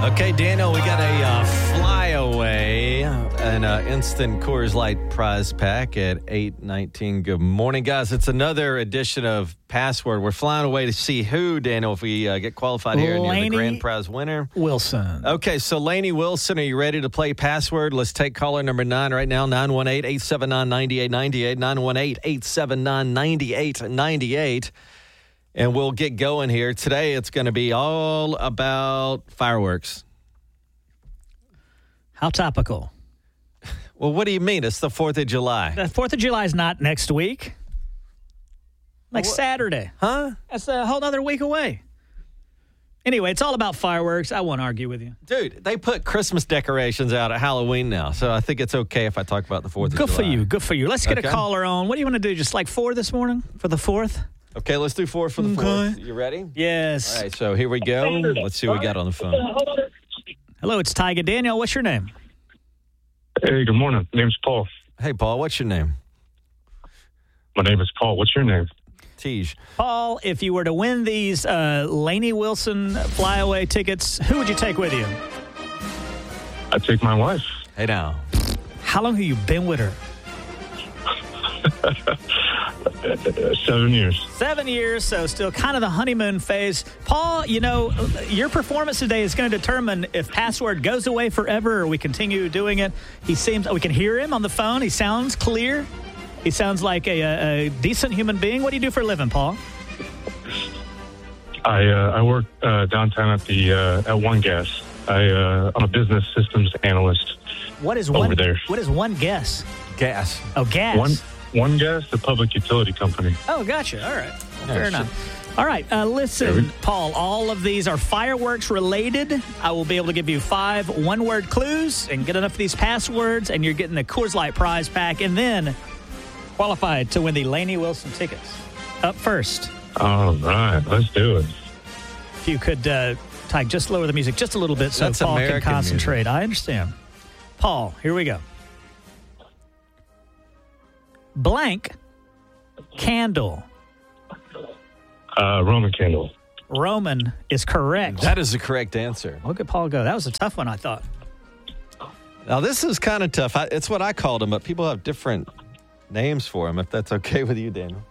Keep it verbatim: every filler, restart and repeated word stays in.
Okay, Daniel, we got a uh, flyaway, an uh, instant Coors Light prize pack at eight nineteen. Good morning, guys. It's another edition of Password. We're flying away to see who, Daniel, if we uh, get qualified here and you're the grand prize winner. Wilson. Okay, so Lainey Wilson, are you ready to play Password? Let's take caller number nine right now, nine one eight, eight seven nine, nine eight nine eight, nine one eight, eight seven nine, nine eight nine eight. And we'll get going here. Today, it's going to be all about fireworks. How topical. Well, what do you mean? It's the fourth of July. The fourth of July is not next week. Next What? Saturday. Huh? That's a whole other week away. Anyway, it's all about fireworks. I won't argue with you. Dude, they put Christmas decorations out at Halloween now, so I think it's okay if I talk about the fourth of Good July. for you. Good for you. Let's get Okay. a caller on. What do you want to do? Just like four this morning for the fourth? Okay, let's do four for the Okay. fourth. You ready? Yes. All right, so here we go. Let's see what we got on the phone. Hello, it's Tyga. Daniel, what's your name? Hey, good morning. Name's Paul. Hey, Paul, what's your name? My name is Paul. What's your name? Tej. Paul, if you were to win these uh, Lainey Wilson flyaway tickets, who would you take with you? I take my wife. Hey, now. How long have you been with her? Uh, seven years. Seven years, so still kind of the honeymoon phase. Paul, you know, your performance today is going to determine if Password goes away forever or we continue doing it. He seems, we can hear him on the phone. He sounds clear. He sounds like a, a, a decent human being. What do you do for a living, Paul? I uh, I work uh, downtown at the uh, at One Gas. I uh, I'm a business systems analyst. What is Over one? there. What is one guess? Gas. Oh, gas. One One Gas, the public utility company. Oh, gotcha. All right. Fair sure. enough. All right. Uh, listen, There we- Paul, all of these are fireworks related. I will be able to give you five one word clues and get enough of these passwords, and you're getting the Coors Light prize pack, and then qualified to win the Lainey Wilson tickets. Up first, All right, let's do it. if you could, uh, Ty, just lower the music just a little bit so That's Paul American can concentrate. I understand. Paul, here we go. Blank candle. Uh, Roman candle. Roman is correct. That is the correct answer. Look at Paul go. That was a tough one, I thought. Now, this is kind of tough. I, it's what I called them, but people have different names for them, if that's okay with you, Daniel.